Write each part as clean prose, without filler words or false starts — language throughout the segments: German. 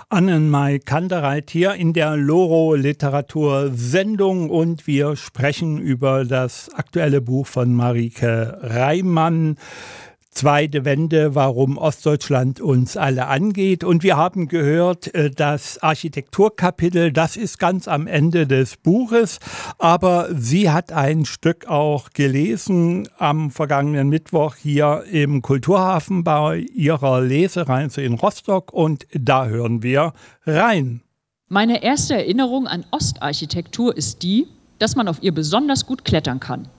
Annenmai Kandereit hier in der Loro Literatursendung und wir sprechen über das aktuelle Buch von Marike Reimann, Zweite Wende, warum Ostdeutschland uns alle angeht. Und wir haben gehört, das Architekturkapitel, das ist ganz am Ende des Buches. Aber sie hat ein Stück auch gelesen am vergangenen Mittwoch hier im Kulturhafen bei ihrer Lesereise in Rostock. Und da hören wir rein. Meine erste Erinnerung an Ostarchitektur ist die, dass man auf ihr besonders gut klettern kann.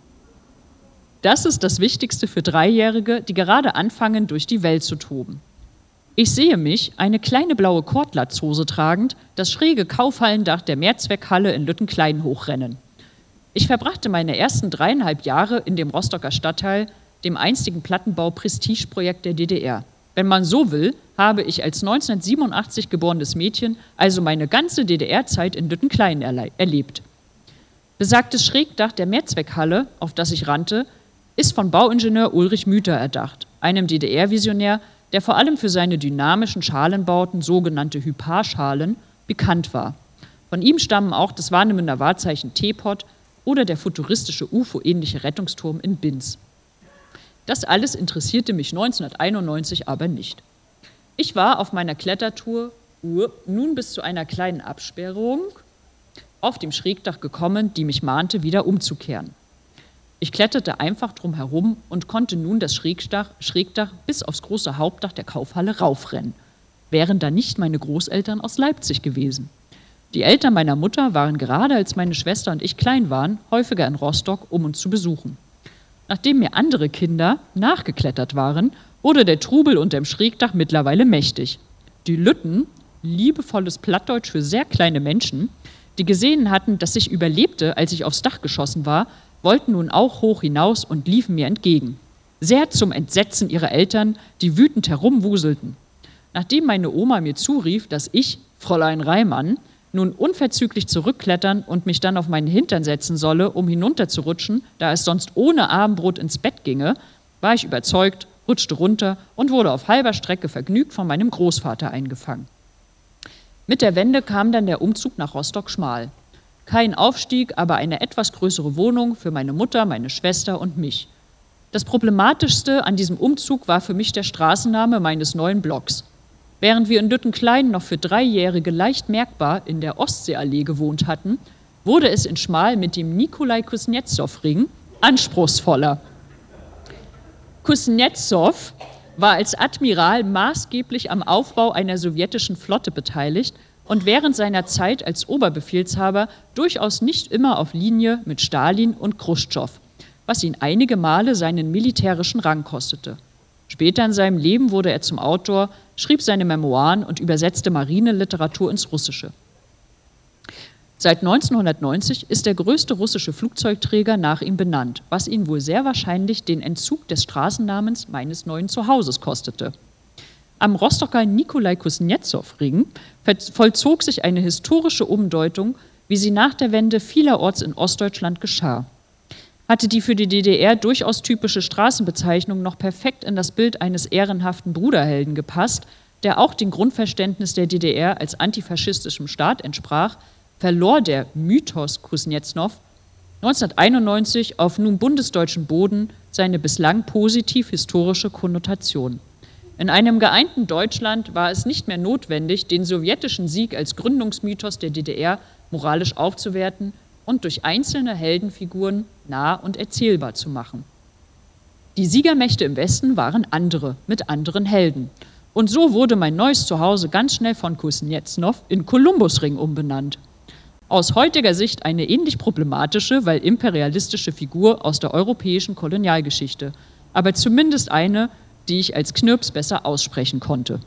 Das ist das Wichtigste für Dreijährige, die gerade anfangen, durch die Welt zu toben. Ich sehe mich, eine kleine blaue Kordlatzhose tragend, das schräge Kaufhallendach der Mehrzweckhalle in Lüttenklein hochrennen. Ich verbrachte meine ersten 3,5 Jahre in dem Rostocker Stadtteil, dem einstigen Plattenbau-Prestigeprojekt der DDR. Wenn man so will, habe ich als 1987 geborenes Mädchen also meine ganze DDR-Zeit in Lüttenklein erlebt. Besagtes Schrägdach der Mehrzweckhalle, auf das ich rannte, ist von Bauingenieur Ulrich Müther erdacht, einem DDR-Visionär, der vor allem für seine dynamischen Schalenbauten, sogenannte Hyparschalen, bekannt war. Von ihm stammen auch das Warnemünder Wahrzeichen Teepot oder der futuristische UFO-ähnliche Rettungsturm in Binz. Das alles interessierte mich 1991 aber nicht. Ich war auf meiner Klettertour nun bis zu einer kleinen Absperrung auf dem Schrägdach gekommen, die mich mahnte, wieder umzukehren. Ich kletterte einfach drum herum und konnte nun das Schrägdach bis aufs große Hauptdach der Kaufhalle raufrennen. Wären da nicht meine Großeltern aus Leipzig gewesen. Die Eltern meiner Mutter waren gerade, als meine Schwester und ich klein waren, häufiger in Rostock, um uns zu besuchen. Nachdem mir andere Kinder nachgeklettert waren, wurde der Trubel unterm Schrägdach mittlerweile mächtig. Die Lütten, liebevolles Plattdeutsch für sehr kleine Menschen, die gesehen hatten, dass ich überlebte, als ich aufs Dach geschossen war, wollten nun auch hoch hinaus und liefen mir entgegen. Sehr zum Entsetzen ihrer Eltern, die wütend herumwuselten. Nachdem meine Oma mir zurief, dass ich, Fräulein Reimann, nun unverzüglich zurückklettern und mich dann auf meinen Hintern setzen solle, um hinunterzurutschen, da es sonst ohne Abendbrot ins Bett ginge, war ich überzeugt, rutschte runter und wurde auf halber Strecke vergnügt von meinem Großvater eingefangen. Mit der Wende kam dann der Umzug nach Rostock-Schmal. Kein Aufstieg, aber eine etwas größere Wohnung für meine Mutter, meine Schwester und mich. Das Problematischste an diesem Umzug war für mich der Straßenname meines neuen Blocks. Während wir in Lüttenklein noch für Dreijährige leicht merkbar in der Ostseeallee gewohnt hatten, wurde es in Schmal mit dem Nikolai-Kusnetzow-Ring anspruchsvoller. Kusnetzow war als Admiral maßgeblich am Aufbau einer sowjetischen Flotte beteiligt und während seiner Zeit als Oberbefehlshaber durchaus nicht immer auf Linie mit Stalin und Chruschtschow, was ihn einige Male seinen militärischen Rang kostete. Später in seinem Leben wurde er zum Autor, schrieb seine Memoiren und übersetzte Marineliteratur ins Russische. Seit 1990 ist der größte russische Flugzeugträger nach ihm benannt, was ihn wohl sehr wahrscheinlich den Entzug des Straßennamens meines neuen Zuhauses kostete. Am Rostocker Nikolai-Kusnetzow-Ring vollzog sich eine historische Umdeutung, wie sie nach der Wende vielerorts in Ostdeutschland geschah. Hatte die für die DDR durchaus typische Straßenbezeichnung noch perfekt in das Bild eines ehrenhaften Bruderhelden gepasst, der auch dem Grundverständnis der DDR als antifaschistischem Staat entsprach, verlor der Mythos Kusnetzow 1991 auf nun bundesdeutschem Boden seine bislang positiv-historische Konnotation. In einem geeinten Deutschland war es nicht mehr notwendig, den sowjetischen Sieg als Gründungsmythos der DDR moralisch aufzuwerten und durch einzelne Heldenfiguren nah und erzählbar zu machen. Die Siegermächte im Westen waren andere, mit anderen Helden. Und so wurde mein neues Zuhause ganz schnell von Kusnetzow in Kolumbusring umbenannt. Aus heutiger Sicht eine ähnlich problematische, weil imperialistische Figur aus der europäischen Kolonialgeschichte, aber zumindest eine, die ich als Knirps besser aussprechen konnte.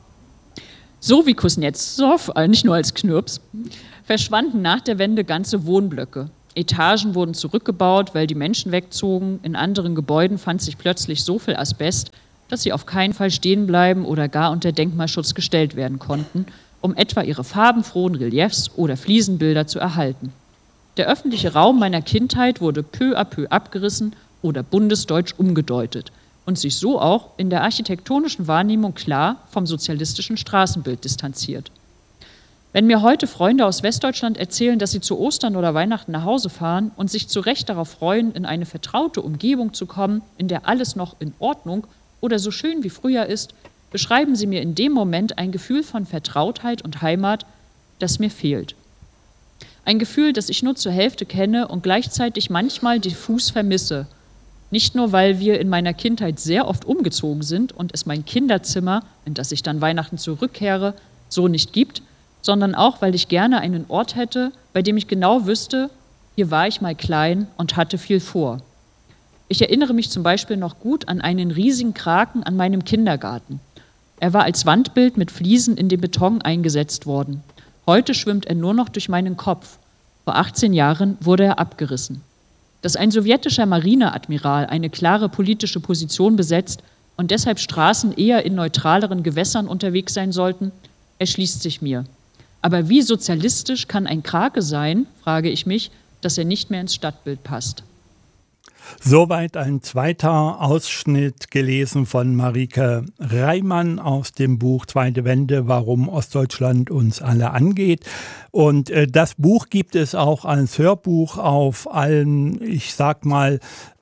So wie Kusnetzow, nicht nur als Knirps, verschwanden nach der Wende ganze Wohnblöcke. Etagen wurden zurückgebaut, weil die Menschen wegzogen. In anderen Gebäuden fand sich plötzlich so viel Asbest, dass sie auf keinen Fall stehen bleiben oder gar unter Denkmalschutz gestellt werden konnten, um etwa ihre farbenfrohen Reliefs oder Fliesenbilder zu erhalten. Der öffentliche Raum meiner Kindheit wurde peu à peu abgerissen oder bundesdeutsch umgedeutet. und sich so auch in der architektonischen Wahrnehmung klar vom sozialistischen Straßenbild distanziert. Wenn mir heute Freunde aus Westdeutschland erzählen, dass sie zu Ostern oder Weihnachten nach Hause fahren und sich zu Recht darauf freuen, in eine vertraute Umgebung zu kommen, in der alles noch in Ordnung oder so schön wie früher ist, beschreiben sie mir in dem Moment ein Gefühl von Vertrautheit und Heimat, das mir fehlt. Ein Gefühl, das ich nur zur Hälfte kenne und gleichzeitig manchmal diffus vermisse. Nicht nur, weil wir in meiner Kindheit sehr oft umgezogen sind und es mein Kinderzimmer, in das ich dann Weihnachten zurückkehre, so nicht gibt, sondern auch, weil ich gerne einen Ort hätte, bei dem ich genau wüsste, hier war ich mal klein und hatte viel vor. Ich erinnere mich zum Beispiel noch gut an einen riesigen Kraken an meinem Kindergarten. Er war als Wandbild mit Fliesen in den Beton eingesetzt worden. Heute schwimmt er nur noch durch meinen Kopf. Vor 18 Jahren wurde er abgerissen. Dass ein sowjetischer Marineadmiral eine klare politische Position besetzt und deshalb Straßen eher in neutraleren Gewässern unterwegs sein sollten, erschließt sich mir. Aber wie sozialistisch kann ein Krake sein, frage ich mich, dass er nicht mehr ins Stadtbild passt. Soweit ein zweiter Ausschnitt gelesen von Marike Reimann aus dem Buch Zweite Wende, warum Ostdeutschland uns alle angeht. Und das Buch gibt es auch als Hörbuch auf allen, ich sag mal,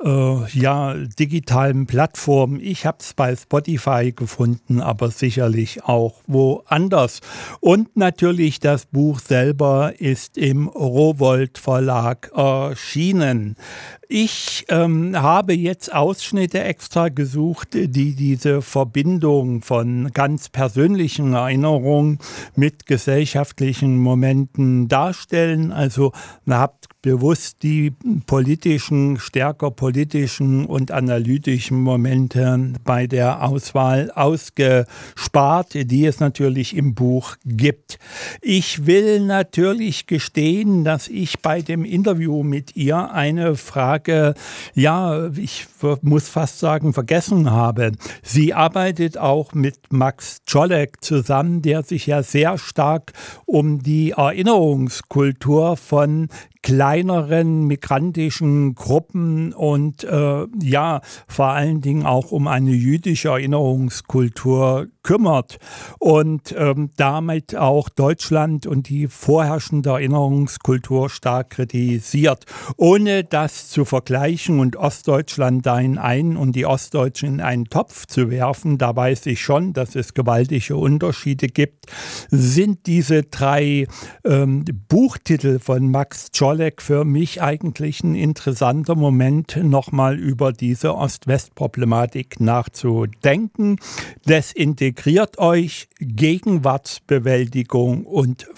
digitalen Plattformen. Ich habe es bei Spotify gefunden, aber sicherlich auch woanders. Und natürlich das Buch selber ist im Rowohlt Verlag erschienen. Ich habe jetzt Ausschnitte extra gesucht, die diese Verbindung von ganz persönlichen Erinnerungen mit gesellschaftlichen Momenten darstellen. Also habt bewusst die stärker politischen und analytischen Momente bei der Auswahl ausgespart, die es natürlich im Buch gibt. Ich will natürlich gestehen, dass ich bei dem Interview mit ihr eine Frage, ich muss fast sagen, vergessen habe. Sie arbeitet auch mit Max Czolek zusammen, der sich ja sehr stark um die Erinnerungskultur von kleineren migrantischen Gruppen und vor allen Dingen auch um eine jüdische Erinnerungskultur kümmert und damit auch Deutschland und die vorherrschende Erinnerungskultur stark kritisiert, ohne das zu vergleichen und Ostdeutschland da in einen und die Ostdeutschen in einen Topf zu werfen. Da weiß ich schon, dass es gewaltige Unterschiede gibt. Sind diese drei Buchtitel von Max Czolek für mich eigentlich ein interessanter Moment, nochmal über diese Ost-West-Problematik nachzudenken. Desintegriert euch, Gegenwartsbewältigung und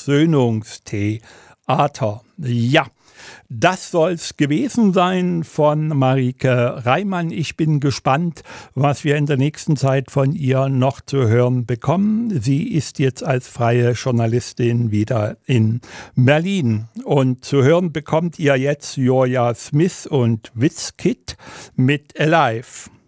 Versöhnungstheater. Ja. Das soll es gewesen sein von Marike Reimann. Ich bin gespannt, was wir in der nächsten Zeit von ihr noch zu hören bekommen. Sie ist jetzt als freie Journalistin wieder in Berlin. Und zu hören bekommt ihr jetzt Jorja Smith und Wizkid mit Alive.